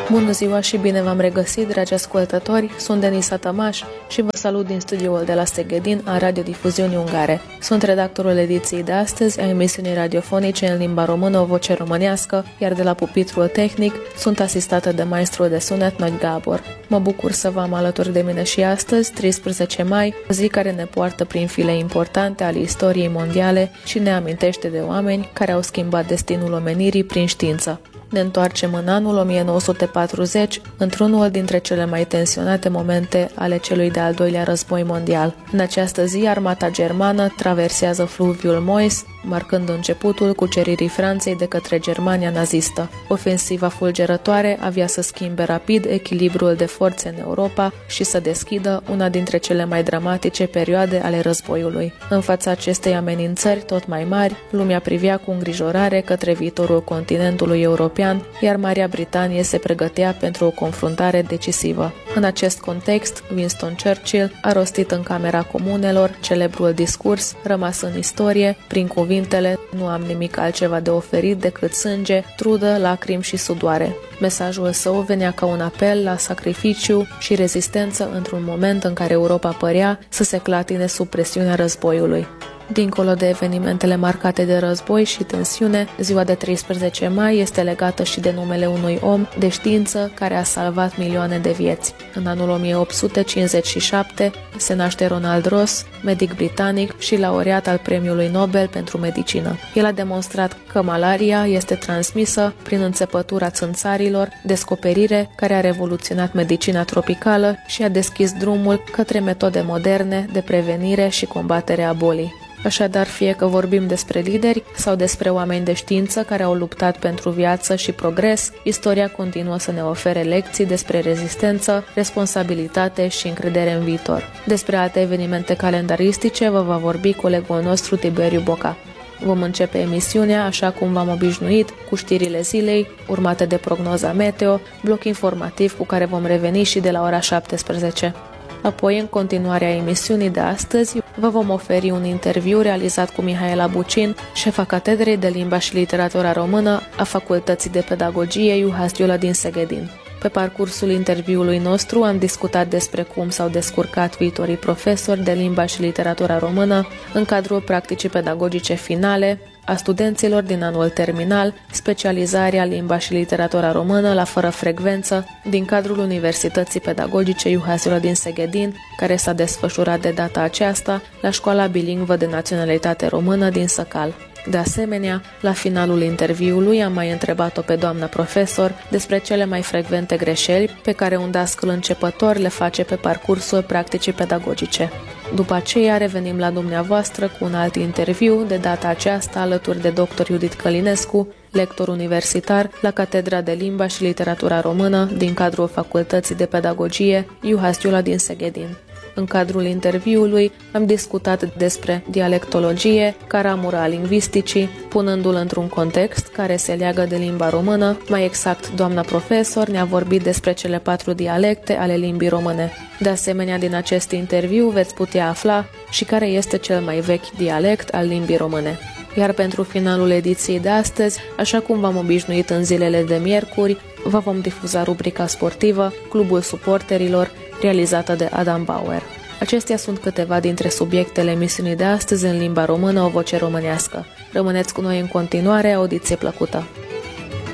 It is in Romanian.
Bună ziua și bine v-am regăsit, dragi ascultători! Sunt Denisa Tămaș și vă salut din studioul de la Szegedin a Radiodifuziunii Ungare. Sunt redactorul ediției de astăzi a emisiunii radiofonice în limba română, o voce românească, iar de la pupitrul tehnic sunt asistată de maestrul de sunet Nagy Gábor. Mă bucur să vă am alături de mine și astăzi, 13 mai, o zi care ne poartă prin file importante ale istoriei mondiale și ne amintește de oameni care au schimbat destinul omenirii prin știință. Ne întoarcem în anul 1940, într-unul dintre cele mai tensionate momente ale celui de-al doilea război mondial. În această zi, armata germană traversează fluviul Meuse, marcând începutul cuceririi Franței de către Germania nazistă. Ofensiva fulgerătoare avea să schimbe rapid echilibrul de forțe în Europa și să deschidă una dintre cele mai dramatice perioade ale războiului. În fața acestei amenințări tot mai mari, lumea privea cu îngrijorare către viitorul continentului european, iar Marea Britanie se pregătea pentru o confruntare decisivă. În acest context, Winston Churchill a rostit în Camera Comunelor celebrul discurs rămas în istorie prin cuvintele "Nu am nimic altceva de oferit decât sânge, trudă, lacrimi și sudoare". Mesajul său venea ca un apel la sacrificiu și rezistență într-un moment în care Europa părea să se clatine sub presiunea războiului. Dincolo de evenimentele marcate de război și tensiune, ziua de 13 mai este legată și de numele unui om de știință care a salvat milioane de vieți. În anul 1857 se naște Ronald Ross, medic britanic și laureat al Premiului Nobel pentru medicină. El a demonstrat că malaria este transmisă prin înțepătura țânțarilor, descoperire care a revoluționat medicina tropicală și a deschis drumul către metode moderne de prevenire și combatere a bolii. Așadar, fie că vorbim despre lideri sau despre oameni de știință care au luptat pentru viață și progres, istoria continuă să ne ofere lecții despre rezistență, responsabilitate și încredere în viitor. Despre alte evenimente calendaristice vă va vorbi colegul nostru Tiberiu Boca. Vom începe emisiunea, așa cum v-am obișnuit, cu știrile zilei, urmate de prognoza meteo, bloc informativ cu care vom reveni și de la ora 17. Apoi, în continuarea emisiunii de astăzi, vă vom oferi un interviu realizat cu Mihaela Bucin, șefa Catedrei de Limba și Literatura Română a Facultății de Pedagogie Juhas Gyula din Szegedin. Pe parcursul interviului nostru am discutat despre cum s-au descurcat viitorii profesori de limba și literatura română în cadrul practicii pedagogice finale a studenților din anul terminal, specializarea limba și literatura română la fără frecvență din cadrul Universității Pedagogice Juhas Gyula din Szegedin, care s-a desfășurat de data aceasta la Școala Bilingvă de Naționalitate Română din Săcal. De asemenea, la finalul interviului am mai întrebat-o pe doamna profesor despre cele mai frecvente greșeli pe care un dascăl începător le face pe parcursul practicii pedagogice. După aceea revenim la dumneavoastră cu un alt interviu, de data aceasta alături de dr. Judith Călinescu, lector universitar la Catedra de Limba și Literatura Română din cadrul Facultății de Pedagogie Juhas Gyula din Szegedin. În cadrul interviului am discutat despre dialectologie, ca ramură a lingvisticii, punându-l într-un context care se leagă de limba română. Mai exact, doamna profesor ne-a vorbit despre cele 4 dialecte ale limbii române. De asemenea, din acest interviu veți putea afla și care este cel mai vechi dialect al limbii române. Iar pentru finalul ediției de astăzi, așa cum v-am obișnuit în zilele de miercuri, vă vom difuza rubrica sportivă Clubul Suporterilor, realizată de Adam Bauer. Acestea sunt câteva dintre subiectele emisiunii de astăzi în limba română, o voce românească. Rămâneți cu noi în continuare, audiție plăcută!